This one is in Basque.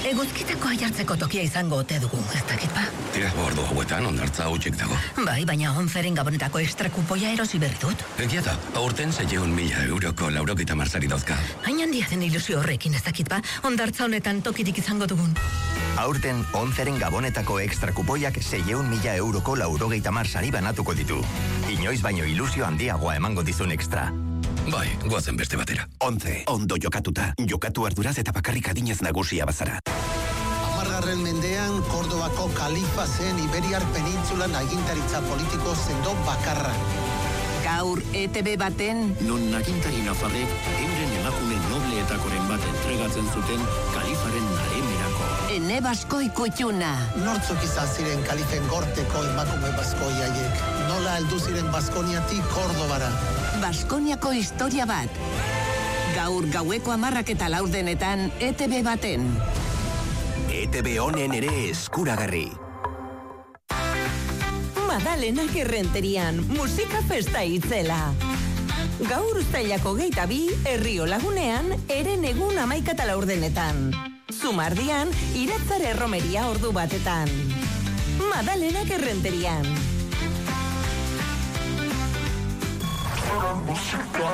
Eguzkitako aiartzeko tokia izango ote dugu, ez dakit ba? Tira, ordu hauetan ondartza hutsik dago. Bai, baina 11 gabonetako ekstra kupoia erosi berri dut. Egia da, aurten 600.000 euroko 90 sari dauzka. Hain handia den ilusio horrekin, ez dakit ba? Ondartza honetan tokirik izango dugun. Aurten 11 gabonetako ekstra kupoiak 600.000 euroko 90 sari banatuko ditu. Inoiz baino ilusio handiagoa emango dizun ekstra. Bai, goazen beste batera. 11, ondo jokatuta. Jokatu arduraz eta bakarrik adinez nagusia bazara. 10. mendean, Kordobako kalifa zen Iberiar penintzulan agintaritza politiko sendo bakarra. Gaur ETB baten... Non agintari nafarrek euren emakume nobleetakoren bat entregatzen zuten kalifaren naremerako. Ene Baskoi kutxuna. Nortzuk izan ziren kalifen gorteko emakume baskoiaiek. Nola heldu ziren Baskoniatik Kordobara. Baskoniako historia bat. Gaur gaueko 10:04 ETB baten. ETB honen ere eskuragarri. Madalenak Errenterian, musika festa itzela. Gaur uztailako 22, Herrio Lagunean, eren egun 11:04. Zumardian, Iratzare Romeria ordu batetan. Madalenak Errenterian.